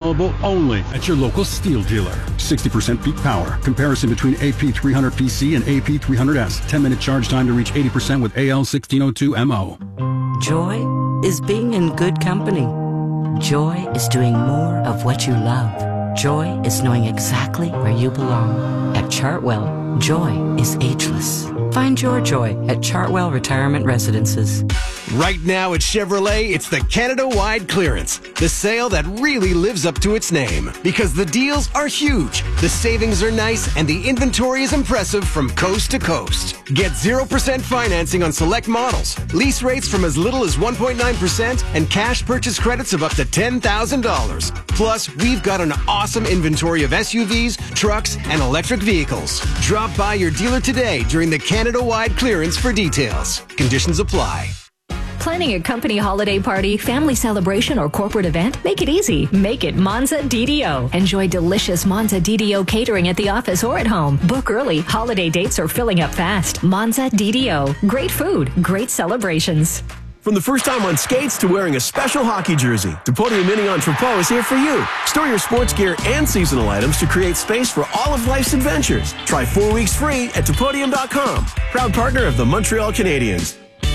Available only at your local Steel dealer. 60% peak power. Comparison between AP300PC and AP300S. 10-minute charge time to reach 80% with AL1602MO. Joy is being in good company. Joy is doing more of what you love. Joy is knowing exactly where you belong. At Chartwell, joy is ageless. Find your joy at Chartwell Retirement Residences. Right now at Chevrolet, it's the Canada-wide clearance. The sale that really lives up to its name. Because the deals are huge, the savings are nice, and the inventory is impressive from coast to coast. Get 0% financing on select models, lease rates from as little as 1.9%, and cash purchase credits of up to $10,000. Plus, we've got an awesome inventory of SUVs, trucks, and electric vehicles. Drop by your dealer today during the Canada-wide clearance for details. Conditions apply. Planning a company holiday party, family celebration, or corporate event? Make it easy. Make it Monza DDO. Enjoy delicious Monza DDO catering at the office or at home. Book early. Holiday dates are filling up fast. Monza DDO. Great food, great celebrations. From the first time on skates to wearing a special hockey jersey, Topodium Mini Entrepot is here for you. Store your sports gear and seasonal items to create space for all of life's adventures. Try 4 weeks free at Topodium.com. Proud partner of the Montreal Canadiens.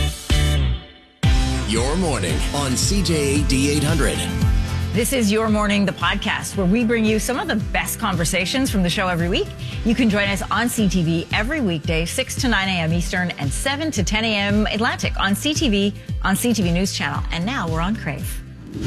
Your morning on CJAD 800. This is Your Morning, the podcast, where we bring you some of the best conversations from the show every week. You can join us on CTV every weekday, 6 to 9 a.m. Eastern and 7 to 10 a.m. Atlantic on CTV News Channel. And now we're on Crave.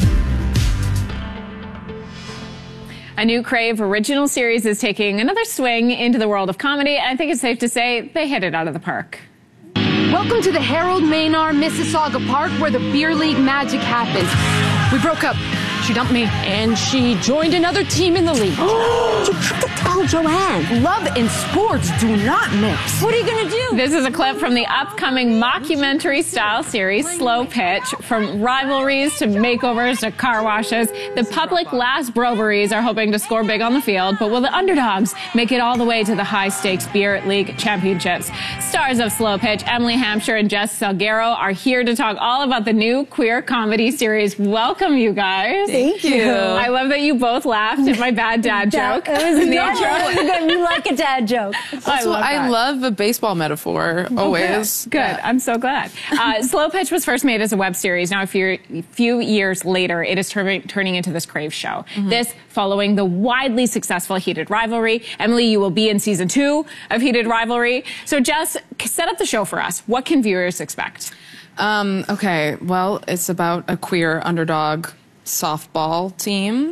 A new Crave original series is taking another swing into the world of comedy. I think it's safe to say they hit it out of the park. Welcome to the Harold Maynard Mississauga Park, where the beer league magic happens. We broke up. She dumped me, and she joined another team in the league. You have to tell Joanne. Love and sports do not mix. What are you going to do? This is a clip from the upcoming mockumentary-style series, Slow Pitch. From rivalries to makeovers to car washes, the public last Broveries are hoping to score big on the field, but will the underdogs make it all the way to the high-stakes beer league championships? Stars of Slow Pitch, Emily Hampshire and Jess Salguero, are here to talk all about the new queer comedy series. Welcome, you guys. Thank you. I love that you both laughed at my bad dad joke. It was good. You like a dad joke. I love a baseball metaphor, always. Good. I'm so glad. Slow Pitch was first made as a web series. Now, a few years later, it is turning into this Crave show. Mm-hmm. This following the widely successful Heated Rivalry. Emily, you will be in season 2 of Heated Rivalry. So, Jess, set up the show for us. What can viewers expect? Okay, well, it's about a queer underdog softball team.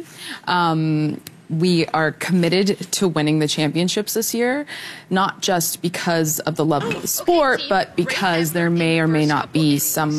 We are committed to winning the championships this year, not just because of the love of the sport, but because there may or may not be some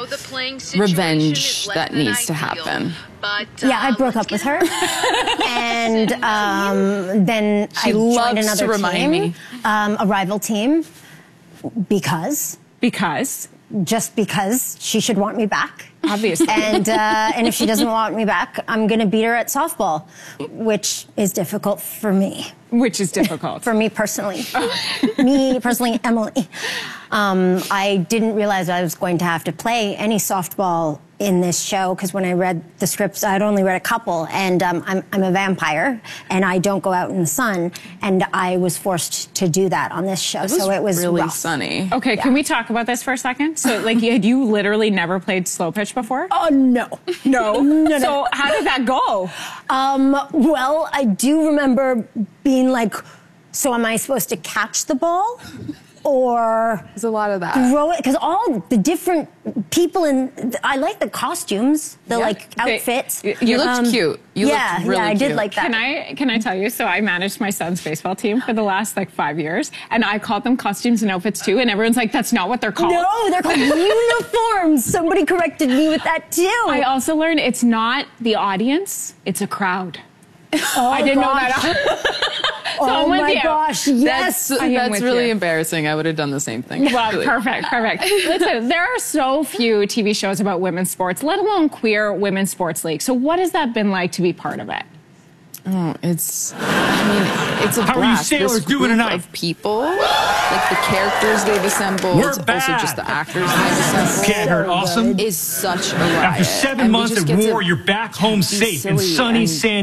revenge that needs to happen. Yeah, I broke up with her, and then I joined another team, a rival team, because just because she should want me back. Obviously. And if she doesn't want me back, I'm going to beat her at softball, which is difficult for me. Which is difficult? For me personally. Me personally, Emily. I didn't realize I was going to have to play any softball in this show, because when I read the scripts, I'd only read a couple, and I'm a vampire, and I don't go out in the sun, and I was forced to do that on this show, so it was really rough. sunny. Okay, Can we talk about this for a second? So, like, had you literally never played Slow Pitch before? Oh, no. No? So how did that go? Well, I do remember being like, so am I supposed to catch the ball? Or there's a lot of that. Throw it, because all the different people I like the costumes, the outfits. You looked cute. You looked really I cute. did like that. Can I tell you? So I managed my son's baseball team for the last 5 years, and I called them costumes and outfits too. And everyone's like, "That's not what they're called." No, they're called uniforms. Somebody corrected me with that too. I also learned it's not the audience; it's a crowd. Oh, I didn't know that. Oh my gosh, yes. That's really embarrassing. I would have done the same thing. Well, perfect. Listen, there are so few TV shows about women's sports, let alone queer women's sports leagues. So what has that been like to be part of it? Oh, it's a blast. How are you sailors doing tonight? Of people, like the characters they've assembled, We're back. also just the actors they've assembled. Get her awesome. Is such a riot. After 7 months of war, you're back home safe in sunny San